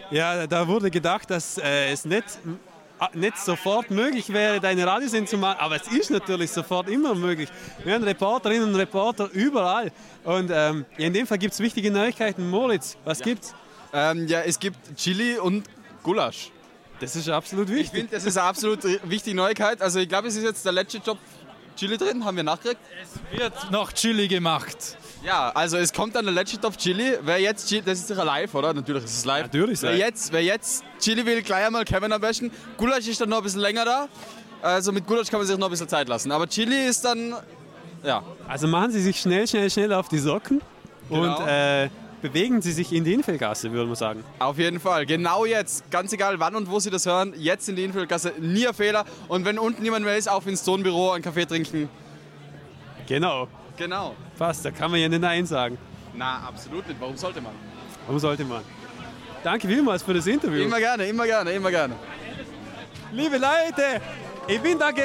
Ja, da wurde gedacht, dass es nicht sofort möglich wäre, deine Radiosendung zu machen, aber es ist natürlich sofort immer möglich. Wir haben Reporterinnen und Reporter überall und in dem Fall gibt es wichtige Neuigkeiten. Moritz, was gibt's? Es gibt Chili und Gulasch. Das ist absolut wichtig. Ich finde, das ist eine absolut wichtige Neuigkeit. Also ich glaube, es ist jetzt der letzte Job Chili drin, haben wir nachgekriegt. Es wird noch Chili gemacht. Ja, also es kommt dann der letzte Topf Chili. Wer jetzt, das ist sicher live, oder? Natürlich ist es live. Natürlich Wer jetzt Chili will, gleich einmal Kevin am besten. Gulasch ist dann noch ein bisschen länger da. Also mit Gulasch kann man sich noch ein bisschen Zeit lassen. Aber Chili ist dann, ja. Also machen Sie sich schnell auf die Socken Genau. und bewegen Sie sich in die Infeldgasse, würde man sagen. Auf jeden Fall. Genau jetzt. Ganz egal wann und wo Sie das hören. Jetzt in die Infeldgasse. Nie ein Fehler. Und wenn unten niemand mehr ist, auf ins Zonenbüro, einen Kaffee trinken. Genau. Genau. Passt, da kann man ja nicht Nein sagen. Na, absolut nicht. Warum sollte man? Warum sollte man? Danke vielmals für das Interview. Immer gerne, immer gerne, immer gerne. Liebe Leute, ich bin da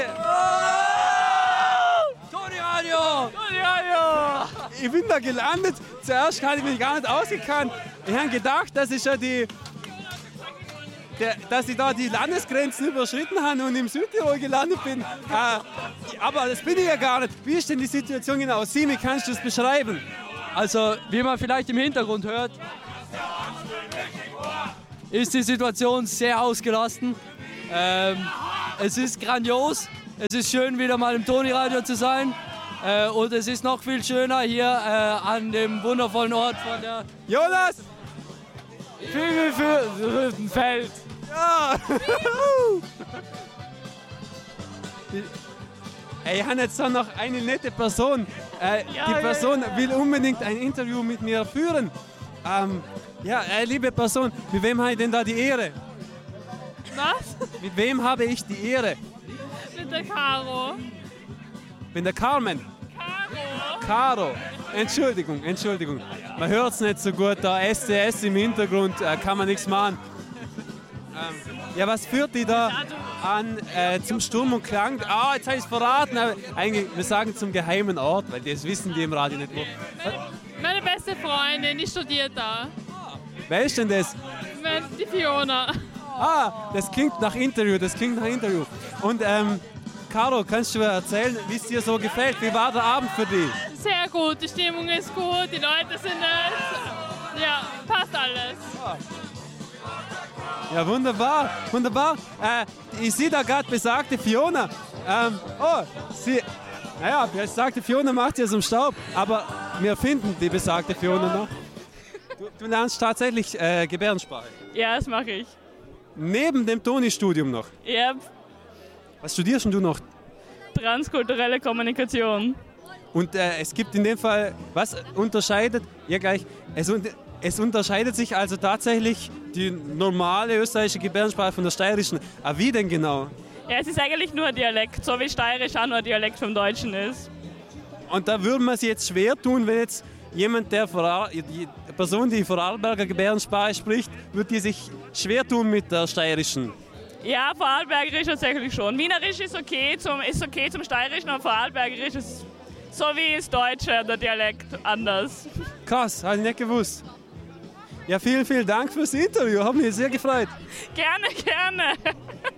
Toni Radio! Ich bin da gelandet. Zuerst hatte ich mich gar nicht ausgekannt. Ich habe gedacht, dass ich da die Landesgrenzen überschritten habe und im Südtirol gelandet bin. Aber das bin ich ja gar nicht. Wie ist denn die Situation genau? Simi, kannst du es beschreiben? Also, wie man vielleicht im Hintergrund hört, ist die Situation sehr ausgelassen. Es ist grandios. Es ist schön, wieder mal im Toni Radio zu sein. Und es ist noch viel schöner hier an dem wundervollen Ort von der Jonas! Feld. Ja! Ich habe jetzt da noch eine nette Person. Die Person will unbedingt ein Interview mit mir führen. Liebe Person, mit wem habe ich denn da die Ehre? Was? Mit wem habe ich die Ehre? Mit der Caro. Mit der Carmen. Caro. Entschuldigung. Man hört es nicht so gut, da SCS im Hintergrund, kann man nichts machen. Was führt die da an zum Sturm und Klang? Jetzt habe ich es verraten, aber eigentlich, wir sagen zum geheimen Ort, weil das wissen die im Radio nicht. Meine beste Freundin, die studiert da. Wer ist denn das? Die Fiona. Das klingt nach Interview, Und Caro, kannst du mir erzählen, wie es dir so gefällt? Wie war der Abend für dich? Sehr gut, die Stimmung ist gut, die Leute sind nett. Ja, passt alles. Ja, wunderbar. Ich sehe da gerade besagte Fiona. Besagte Fiona macht sie aus dem Staub, aber wir finden die besagte Fiona noch. Du lernst tatsächlich Gebärdensprache. Ja, das mache ich. Neben dem Toni-Studium noch. Ja, Was studierst denn du noch? transkulturelle Kommunikation. Und es gibt in dem Fall, was unterscheidet? Ja, gleich. Es unterscheidet sich also tatsächlich die normale österreichische Gebärdensprache von der steirischen. Aber wie denn genau? Ja, es ist eigentlich nur ein Dialekt, so wie Steirisch auch nur ein Dialekt vom Deutschen ist. Und da würde man sich jetzt schwer tun, wenn jetzt jemand, die Person, die Vorarlberger Gebärdensprache spricht, würde die sich schwer tun mit der steirischen. Ja, Vorarlbergerisch tatsächlich schon. Wienerisch ist okay zum Steirischen, aber Vorarlbergerisch ist so wie das Deutsche, der Dialekt, anders. Krass, habe ich nicht gewusst. Ja, vielen Dank fürs Interview, hat mich sehr gefreut. Gerne.